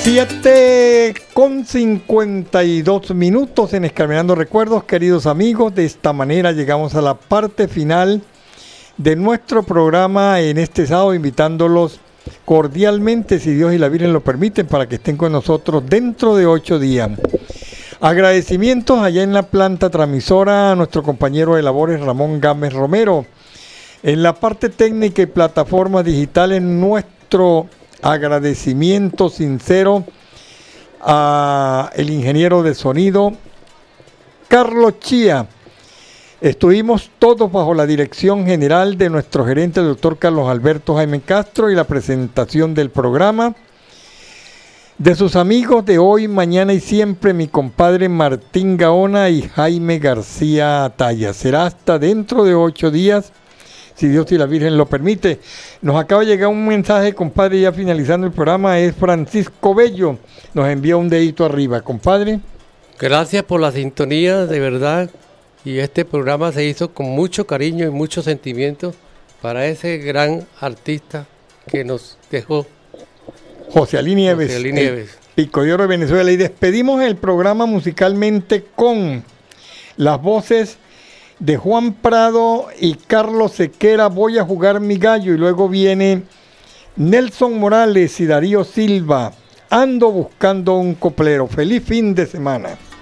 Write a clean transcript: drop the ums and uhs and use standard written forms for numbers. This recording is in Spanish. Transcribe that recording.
7:52 en Escalminando Recuerdos, queridos amigos. De esta manera llegamos a la parte final de nuestro programa en este sábado, invitándolos cordialmente, si Dios y la Virgen lo permiten, para que estén con nosotros dentro de 8 días. Agradecimientos allá en la planta transmisora a nuestro compañero de labores Ramón Gámez Romero. En la parte técnica y plataformas digitales, nuestro agradecimiento sincero a el ingeniero de sonido Carlos Chía. Estuvimos todos bajo la dirección general de nuestro gerente, el doctor Carlos Alberto Jaime Castro, y la presentación del programa de sus amigos de hoy, mañana y siempre, mi compadre Martín Gaona y Jaime García Ataya. Será hasta dentro de 8 días, si Dios y la Virgen lo permite. Nos acaba de llegar un mensaje, compadre, ya finalizando el programa, es Francisco Bello. Nos envía un dedito arriba, compadre. Gracias por la sintonía, de verdad. Y este programa se hizo con mucho cariño y mucho sentimiento para ese gran artista que nos dejó. José Ali Nieves, Pico de Oro de Venezuela. Y despedimos el programa musicalmente con las voces de Juan Prado y Carlos Sequera, Voy a jugar mi gallo, y luego viene Nelson Morales y Darío Silva, Ando buscando un coplero. Feliz fin de semana.